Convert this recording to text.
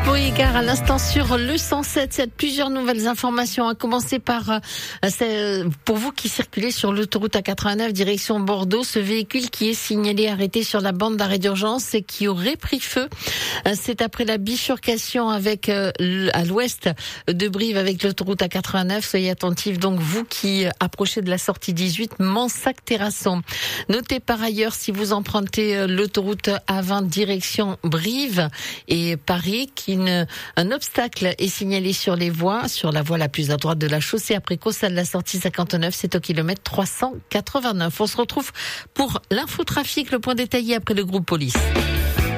Car à l'instant sur le 107, il y a plusieurs nouvelles informations, à commencer par pour vous qui circulez sur l'autoroute A89 direction Bordeaux, ce véhicule qui est signalé arrêté sur la bande d'arrêt d'urgence et qui aurait pris feu. C'est après la bifurcation avec à l'ouest de Brive avec l'autoroute A89. Soyez attentifs donc vous qui approchez de la sortie 18 Mansac-Terrasson. Notez par ailleurs si vous empruntez l'autoroute A20 direction Brive et Paris un obstacle est signalé sur les voies, sur la voie la plus à droite de la chaussée après Cossal de la sortie 59, c'est au kilomètre 389. On se retrouve pour l'infotrafic, le point détaillé après le groupe police.